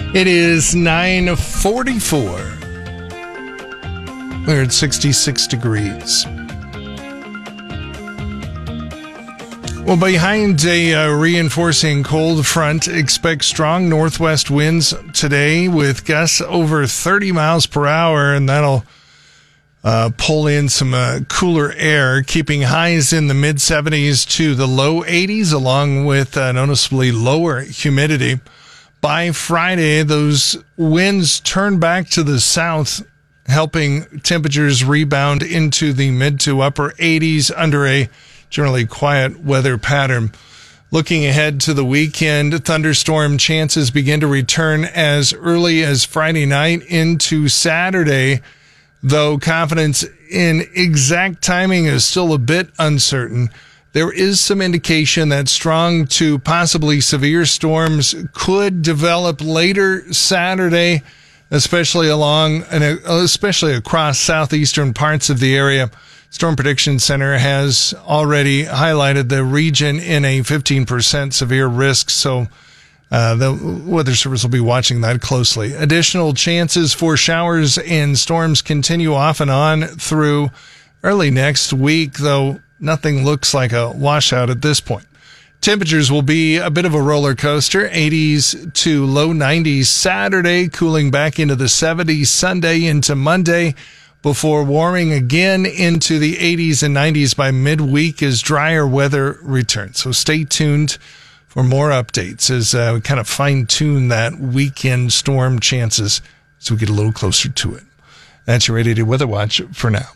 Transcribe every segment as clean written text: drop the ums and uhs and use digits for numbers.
It is 9:44. We're at 66 degrees. Well, behind a reinforcing cold front, expect strong northwest winds today with gusts over 30 miles per hour, and that'll pull in some cooler air, keeping highs in the mid-70s to the low 80s, along with noticeably lower humidity. By Friday, those winds turn back to the south, helping temperatures rebound into the mid to upper 80s under a generally quiet weather pattern. Looking ahead to the weekend, thunderstorm chances begin to return as early as Friday night into Saturday, though confidence in exact timing is still a bit uncertain. There is some indication that strong to possibly severe storms could develop later Saturday, especially across southeastern parts of the area. Storm Prediction Center has already highlighted the region in a 15% severe risk, so the Weather Service will be watching that closely. Additional chances for showers and storms continue off and on through early next week, though nothing looks like a washout at this point. Temperatures will be a bit of a roller coaster, 80s to low 90s Saturday, cooling back into the 70s Sunday into Monday, before warming again into the 80s and 90s by midweek as drier weather returns. So stay tuned for more updates as we kind of fine-tune that weekend storm chances so we get a little closer to it. That's your 880 Weather Watch for now.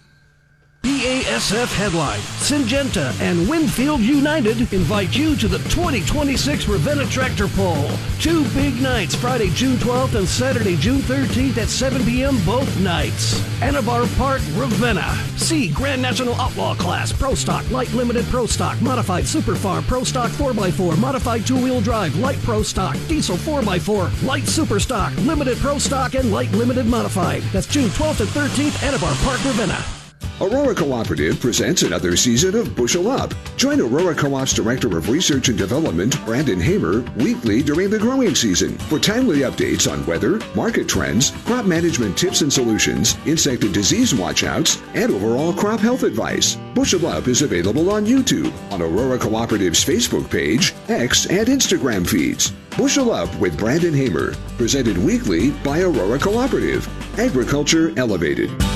BASF headline: Syngenta and Winfield United invite you to the 2026 Ravenna Tractor Pull. Two big nights, Friday, June 12th and Saturday, June 13th at 7 p.m. both nights. Anabar Park, Ravenna. See Grand National Outlaw Class, Pro Stock, Light Limited Pro Stock, Modified Super Farm, Pro Stock 4x4, Modified Two-Wheel Drive, Light Pro Stock, Diesel 4x4, Light Super Stock, Limited Pro Stock, and Light Limited Modified. That's June 12th and 13th, Anabar Park, Ravenna. Aurora Cooperative presents another season of Bushel Up. Join Aurora Co-op's Director of Research and Development, Brandon Hamer, weekly during the growing season for timely updates on weather, market trends, crop management tips and solutions, insect and disease watchouts, and overall crop health advice. Bushel Up is available on YouTube, on Aurora Cooperative's Facebook page, X, and Instagram feeds. Bushel Up with Brandon Hamer, presented weekly by Aurora Cooperative. Agriculture Elevated.